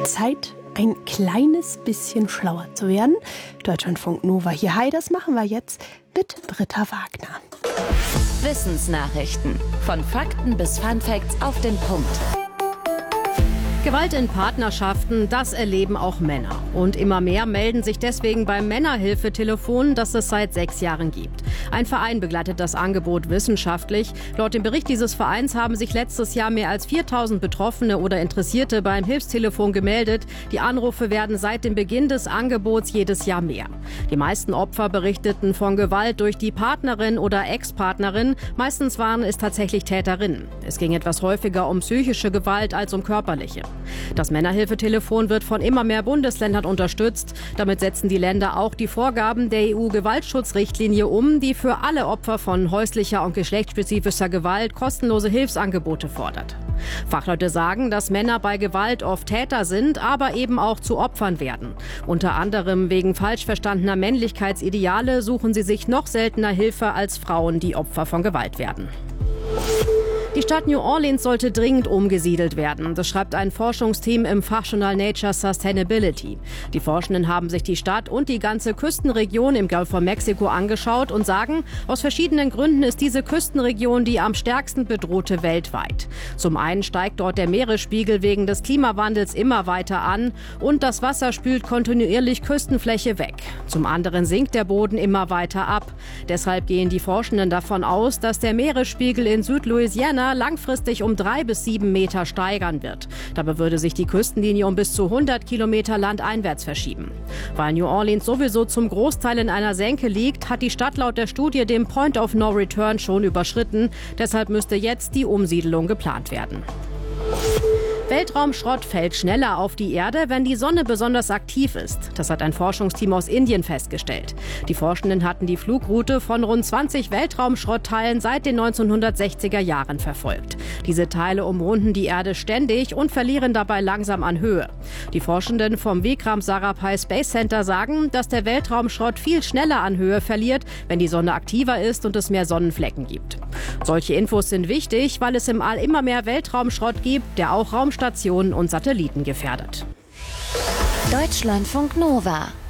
Zeit, ein kleines bisschen schlauer zu werden. Deutschlandfunk Nova hier. Hi, das machen wir jetzt mit Britta Wagner. Wissensnachrichten. Von Fakten bis Funfacts auf den Punkt. Gewalt in Partnerschaften, das erleben auch Männer. Und immer mehr melden sich deswegen beim Männerhilfetelefon, das es seit 6 Jahren gibt. Ein Verein begleitet das Angebot wissenschaftlich. Laut dem Bericht dieses Vereins haben sich letztes Jahr mehr als 4000 Betroffene oder Interessierte beim Hilfstelefon gemeldet. Die Anrufe werden seit dem Beginn des Angebots jedes Jahr mehr. Die meisten Opfer berichteten von Gewalt durch die Partnerin oder Ex-Partnerin. Meistens waren es tatsächlich Täterinnen. Es ging etwas häufiger um psychische Gewalt als um körperliche. Das Männerhilfetelefon wird von immer mehr Bundesländern unterstützt. Damit setzen die Länder auch die Vorgaben der EU-Gewaltschutzrichtlinie um, die für alle Opfer von häuslicher und geschlechtsspezifischer Gewalt kostenlose Hilfsangebote fordert. Fachleute sagen, dass Männer bei Gewalt oft Täter sind, aber eben auch zu Opfern werden. Unter anderem wegen falsch verstandener Männlichkeitsideale suchen sie sich noch seltener Hilfe als Frauen, die Opfer von Gewalt werden. Die Stadt New Orleans sollte dringend umgesiedelt werden. Das schreibt ein Forschungsteam im Fachjournal Nature Sustainability. Die Forschenden haben sich die Stadt und die ganze Küstenregion im Gulf von Mexiko angeschaut und sagen, aus verschiedenen Gründen ist diese Küstenregion die am stärksten bedrohte weltweit. Zum einen steigt dort der Meeresspiegel wegen des Klimawandels immer weiter an und das Wasser spült kontinuierlich Küstenfläche weg. Zum anderen sinkt der Boden immer weiter ab. Deshalb gehen die Forschenden davon aus, dass der Meeresspiegel in Südlouisiana langfristig um 3 bis 7 Meter steigern wird. Dabei würde sich die Küstenlinie um bis zu 100 Kilometer landeinwärts verschieben. Weil New Orleans sowieso zum Großteil in einer Senke liegt, hat die Stadt laut der Studie den Point of No Return schon überschritten. Deshalb müsste jetzt die Umsiedlung geplant werden. Weltraumschrott fällt schneller auf die Erde, wenn die Sonne besonders aktiv ist. Das hat ein Forschungsteam aus Indien festgestellt. Die Forschenden hatten die Flugroute von rund 20 Weltraumschrottteilen seit den 1960er Jahren verfolgt. Diese Teile umrunden die Erde ständig und verlieren dabei langsam an Höhe. Die Forschenden vom Vikram Sarabhai Space Center sagen, dass der Weltraumschrott viel schneller an Höhe verliert, wenn die Sonne aktiver ist und es mehr Sonnenflecken gibt. Solche Infos sind wichtig, weil es im All immer mehr Weltraumschrott gibt, der auch Raumstationen und Satelliten gefährdet. Deutschlandfunk Nova